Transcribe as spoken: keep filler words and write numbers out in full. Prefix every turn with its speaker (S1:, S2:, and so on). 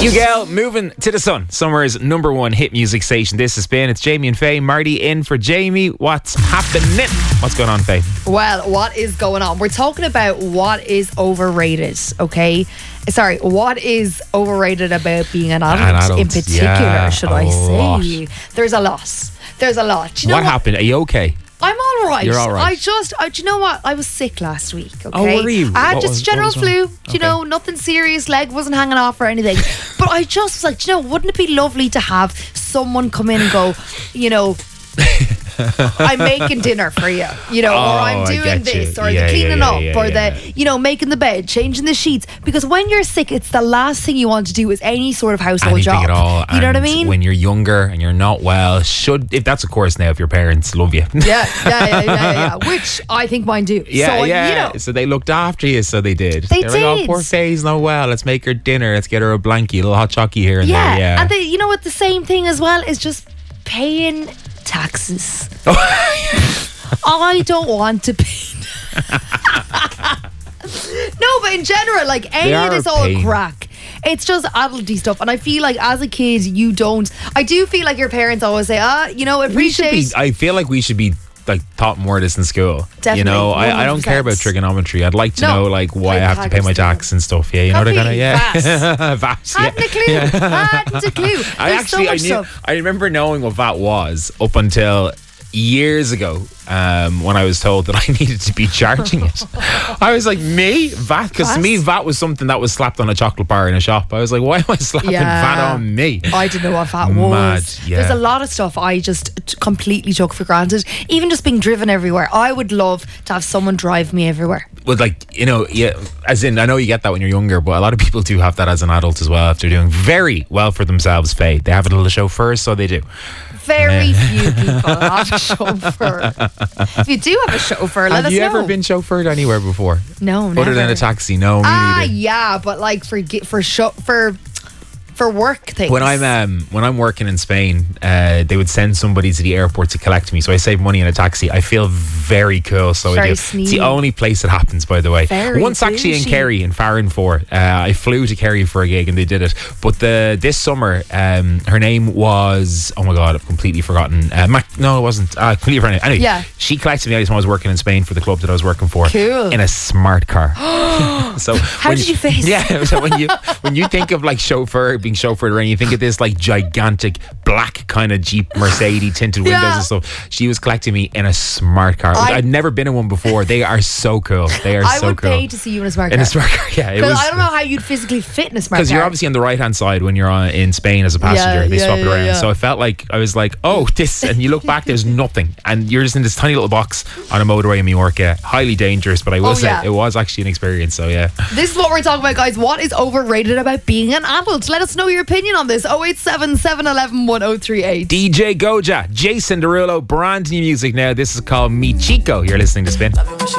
S1: You girl, moving to the sun, summer's number one hit music station. This has been, it's Jamie and Faye. Marty in for Jamie. What's happening? What's going on, Faye?
S2: Well, what is going on? We're talking about what is overrated, okay? Sorry, what is overrated about being an adult,
S1: An adult,
S2: in particular,
S1: yeah,
S2: should
S1: a
S2: I say?
S1: lot.
S2: There's a lot. There's a lot. Do you know
S1: what,
S2: what
S1: happened? Are you okay?
S2: I'm all right.
S1: You're all right.
S2: I just, I, do you know what? I was sick last week, okay?
S1: Oh, were you?
S2: I had
S1: What
S2: just
S1: was-
S2: general
S1: what was wrong?
S2: flu, do you
S1: Okay.
S2: know, nothing serious, leg wasn't hanging off or anything. But I just was like, do you know, wouldn't it be lovely to have someone come in and go, you know, I'm making dinner for you, you know,
S1: Oh,
S2: or I'm
S1: I
S2: doing
S1: get you.
S2: this, or
S1: Yeah,
S2: the cleaning
S1: yeah,
S2: up,
S1: yeah,
S2: or
S1: yeah.
S2: the, you know, making the bed, changing the sheets. Because when you're sick, it's the last thing you want to do is any sort of household
S1: Anything
S2: job.
S1: at all.
S2: You know what I
S1: And
S2: mean?
S1: When you're younger and you're not well, should, if that's of course now, if your parents love you.
S2: yeah, yeah, yeah, yeah, yeah, yeah. Which I think mine do.
S1: Yeah,
S2: so,
S1: yeah.
S2: you know,
S1: So they looked after you, so they did.
S2: They
S1: were like, oh,
S2: did.
S1: poor Faye's not well. Let's make her dinner. Let's get her a blankie, a little hot chocolate here and
S2: yeah.
S1: there. Yeah.
S2: And they, you know what? The same thing as well is just paying taxes. I don't want to pay. No, but in general, like any
S1: They
S2: of
S1: are
S2: this all
S1: paying.
S2: crack. It's just adulty stuff, and I feel like as a kid, you don't. I do feel like your parents always say, "Ah, you know,
S1: we should
S2: appreciate."
S1: be, I feel like we should be like taught more of this in school.
S2: Definitely,
S1: You know, I, I don't
S2: one hundred percent.
S1: care about trigonometry. I'd like to
S2: No,
S1: know like why
S2: like
S1: I have to pay my
S2: Pythagoras
S1: tax and stuff. Yeah, you know, they're gonna
S2: Completely.
S1: yeah. V A T.
S2: Hadn't a clue. Hadn't a clue.
S1: I
S2: There's
S1: actually
S2: so
S1: I
S2: much
S1: knew
S2: stuff.
S1: I remember knowing what V A T was up until years ago, um, when I was told that I needed to be charging it. I was like, me? V A T? Because to me, V A T was something that was slapped on a chocolate bar in a shop. I was like, why am I slapping
S2: Yeah.
S1: V A T on me?
S2: I didn't know what that was.
S1: Mad, yeah.
S2: There's a lot of stuff I just t- completely took for granted. Even just being driven everywhere. I would love to have someone drive me everywhere.
S1: With like, you know, yeah, as in, I know you get that when you're younger, but a lot of people do have that as an adult as well. If they're doing very well for themselves, Faye, they have a little chauffeur, so they do.
S2: Very few people have a chauffeur. If you do have a chauffeur, let
S1: Have
S2: us
S1: you
S2: know.
S1: ever been chauffeured anywhere before?
S2: No,
S1: Other
S2: never.
S1: than a taxi? No, me
S2: Ah,
S1: neither.
S2: yeah, but like for gi- for show for for work things.
S1: When I'm um, when I'm working in Spain, uh, they would send somebody to the airport to collect me. So I save money in a taxi. I feel very cool. So I
S2: Very
S1: do. It's
S2: sneaky.
S1: the only place it happens, by the way.
S2: Very
S1: Once actually in
S2: bougie.
S1: Kerry, in Farron Four, uh, I flew to Kerry for a gig and they did it. But the this summer, um, her name was, oh my god, I've completely forgotten. Uh, Mac, no, it wasn't. Uh, completely forgotten. Anyway,
S2: Yeah.
S1: she collected me when I was working in Spain for the club that I was working for.
S2: Cool.
S1: In a smart car. So
S2: How
S1: when
S2: did you face
S1: Yeah. So when you when you think of like chauffeur being chauffeured around, you think of this like gigantic black kind of Jeep Mercedes tinted windows
S2: Yeah.
S1: and stuff. She was collecting me in a smart car.
S2: I-
S1: I'd never been in one before. They are so cool. They are
S2: I
S1: so
S2: would
S1: cool.
S2: pay to see you in a smart
S1: in
S2: car.
S1: a smart car, yeah. It
S2: Because
S1: was
S2: I don't know how you'd physically fit in a smart car.
S1: because you're obviously on the right hand side when you're on, in Spain as a passenger.
S2: Yeah,
S1: they
S2: yeah,
S1: swap it
S2: yeah,
S1: around.
S2: yeah.
S1: So I felt like I was like, oh, this, and you look back, there's nothing, and you're just in this tiny little box on a motorway in Mallorca. Highly dangerous, but I will
S2: Oh,
S1: say
S2: yeah.
S1: it was actually an experience. So yeah.
S2: This is what we're talking about, guys. What is overrated about being an adult? Let us know your opinion on this. oh eight seven, seven one one, one oh three eight.
S1: D J Goja, Jason Derulo, brand new music now. This is called Mi Chico. You're listening to Spin.